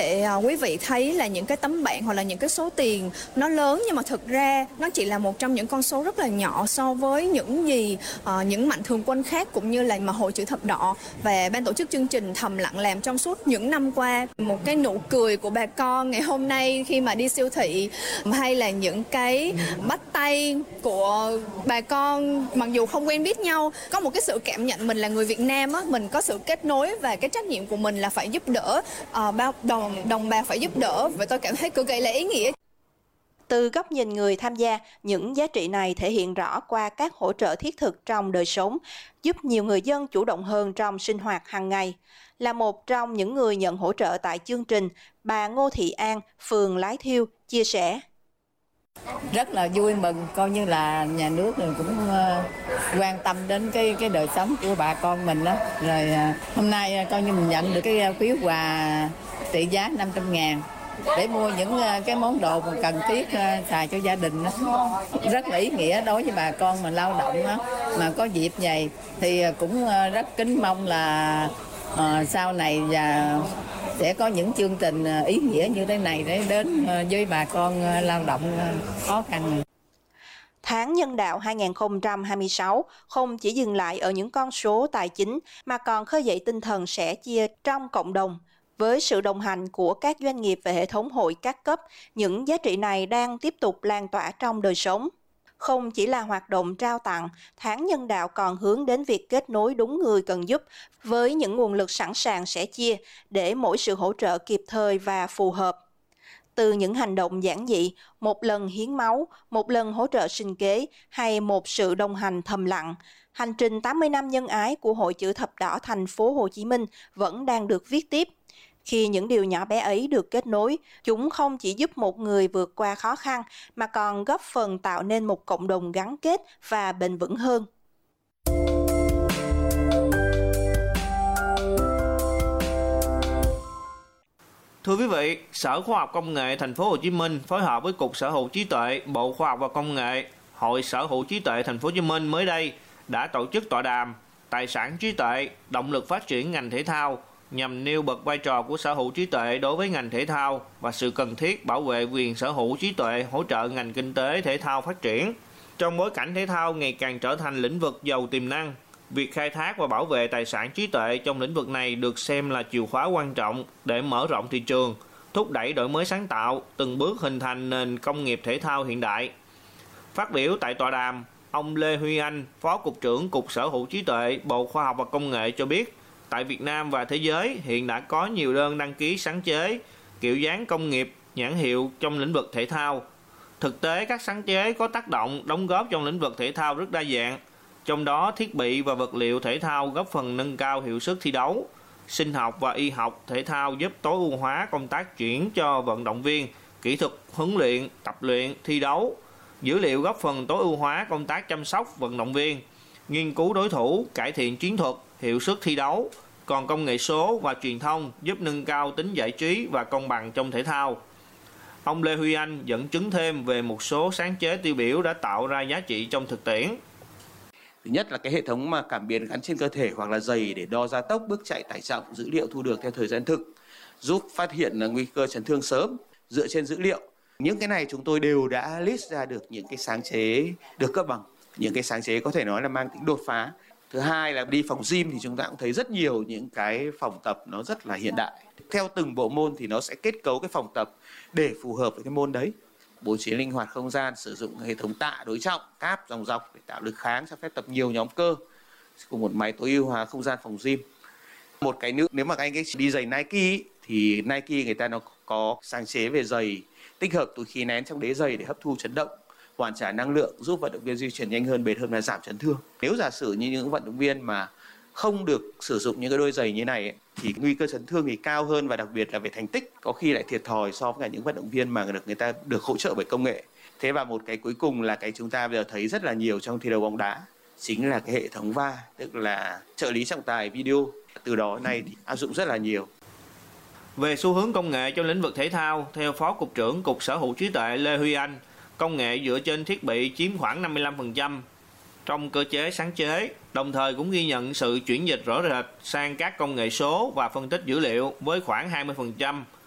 thể quý vị thấy là những cái tấm bảng hoặc là những cái số tiền nó lớn, nhưng mà thực ra nó chỉ là một trong những con số rất là nhỏ so với những gì những mạnh thường quân khác cũng như là mà Hội Chữ Thập Đỏ và ban tổ chức chương trình thầm lặng làm trong suốt những năm qua. Một cái nụ cười của bà con ngày hôm nay khi mà đi siêu thị, hay là những cái bắt tay của bà con mặc dù không quen biết nhau, có một cái sự cảm nhận mình là người Việt Nam á, mình có sự kết nối và cái trách nhiệm của mình là phải giúp đỡ đồng bào, phải giúp đỡ, và tôi cảm thấy cực kỳ là ý nghĩa. Từ góc nhìn người tham gia, những giá trị này thể hiện rõ qua các hỗ trợ thiết thực trong đời sống, giúp nhiều người dân chủ động hơn trong sinh hoạt hàng ngày. Là một trong những người nhận hỗ trợ tại chương trình, bà Ngô Thị An, phường Lái Thiêu, chia sẻ. Rất là vui mừng, coi như là nhà nước cũng quan tâm đến cái đời sống của bà con mình đó. Rồi hôm nay coi như mình nhận được cái phiếu quà trị giá 500.000 để mua những cái món đồ mà cần thiết xài cho gia đình đó. Rất là ý nghĩa đối với bà con mà lao động đó. Mà có dịp vậy thì cũng rất kính mong là sau này và sẽ có những chương trình ý nghĩa như thế này để đến với bà con lao động khó khăn. Tháng Nhân đạo 2026 không chỉ dừng lại ở những con số tài chính mà còn khơi dậy tinh thần sẻ chia trong cộng đồng. Với sự đồng hành của các doanh nghiệp và hệ thống hội các cấp, những giá trị này đang tiếp tục lan tỏa trong đời sống. Không chỉ là hoạt động trao tặng, tháng Nhân đạo còn hướng đến việc kết nối đúng người cần giúp với những nguồn lực sẵn sàng sẻ chia để mỗi sự hỗ trợ kịp thời và phù hợp. Từ những hành động giản dị, một lần hiến máu, một lần hỗ trợ sinh kế hay một sự đồng hành thầm lặng, hành trình 80 năm nhân ái của Hội Chữ Thập Đỏ thành phố Hồ Chí Minh vẫn đang được viết tiếp. Khi những điều nhỏ bé ấy được kết nối, chúng không chỉ giúp một người vượt qua khó khăn mà còn góp phần tạo nên một cộng đồng gắn kết và bền vững hơn. Thưa quý vị, Sở Khoa học Công nghệ Thành phố Hồ Chí Minh phối hợp với Cục Sở hữu trí tuệ, Bộ Khoa học và Công nghệ, Hội Sở hữu trí tuệ Thành phố Hồ Chí Minh mới đây đã tổ chức tọa đàm Tài sản trí tuệ, động lực phát triển ngành thể thao, nhằm nêu bật vai trò của sở hữu trí tuệ đối với ngành thể thao và sự cần thiết bảo vệ quyền sở hữu trí tuệ hỗ trợ ngành kinh tế thể thao phát triển. Trong bối cảnh thể thao ngày càng trở thành lĩnh vực giàu tiềm năng, việc khai thác và bảo vệ tài sản trí tuệ trong lĩnh vực này được xem là chìa khóa quan trọng để mở rộng thị trường, thúc đẩy đổi mới sáng tạo, từng bước hình thành nền công nghiệp thể thao hiện đại. Phát biểu tại tọa đàm, ông Lê Huy Anh, Phó Cục trưởng Cục Sở hữu trí tuệ, Bộ Khoa học và Công nghệ cho biết, tại Việt Nam và thế giới hiện đã có nhiều đơn đăng ký sáng chế, kiểu dáng công nghiệp, nhãn hiệu trong lĩnh vực thể thao. Thực tế, các sáng chế có tác động, đóng góp trong lĩnh vực thể thao rất đa dạng. Trong đó, thiết bị và vật liệu thể thao góp phần nâng cao hiệu suất thi đấu. Sinh học và y học thể thao giúp tối ưu hóa công tác chuyển cho vận động viên, kỹ thuật huấn luyện, tập luyện, thi đấu. Dữ liệu góp phần tối ưu hóa công tác chăm sóc vận động viên, nghiên cứu đối thủ, cải thiện chiến thuật, hiệu suất thi đấu. Còn công nghệ số và truyền thông giúp nâng cao tính giải trí và công bằng trong thể thao. Ông Lê Huy Anh dẫn chứng thêm về một số sáng chế tiêu biểu đã tạo ra giá trị trong thực tiễn. Thứ nhất là cái hệ thống mà cảm biến gắn trên cơ thể hoặc là giày để đo gia tốc, bước chạy, tải trọng, dữ liệu thu được theo thời gian thực, giúp phát hiện nguy cơ chấn thương sớm dựa trên dữ liệu. Những cái này chúng tôi đều đã list ra được những cái sáng chế được cấp bằng, những cái sáng chế có thể nói là mang tính đột phá. Thứ hai là đi phòng gym thì chúng ta cũng thấy rất nhiều những cái phòng tập nó rất là hiện đại. Theo từng bộ môn thì nó sẽ kết cấu cái phòng tập để phù hợp với cái môn đấy. Bố trí linh hoạt không gian, sử dụng hệ thống tạ đối trọng, cáp dòng dọc để tạo lực kháng, cho phép tập nhiều nhóm cơ cùng một máy tối ưu hóa không gian phòng gym. Một cái nữa, nếu mà anh ấy đi giày Nike thì Nike người ta nó có sáng chế về giày tích hợp túi khí nén trong đế giày để hấp thu chấn động, hoàn trả năng lượng, giúp vận động viên di chuyển nhanh hơn, bền hơn và giảm chấn thương. Nếu giả sử như những vận động viên mà không được sử dụng những cái đôi giày như này thì nguy cơ chấn thương thì cao hơn, và đặc biệt là về thành tích có khi lại thiệt thòi so với cả những vận động viên mà người ta được hỗ trợ bởi công nghệ. Thế và một cái cuối cùng là cái chúng ta bây giờ thấy rất là nhiều trong thi đấu bóng đá, chính là cái hệ thống VAR, tức là trợ lý trọng tài video. Từ đó nay thì áp dụng rất là nhiều. Về xu hướng công nghệ trong lĩnh vực thể thao, theo Phó Cục trưởng Cục Sở hữu trí tuệ Lê Huy Anh, công nghệ dựa trên thiết bị chiếm khoảng 55% trong cơ chế sáng chế, đồng thời cũng ghi nhận sự chuyển dịch rõ rệt sang các công nghệ số và phân tích dữ liệu với khoảng 20%.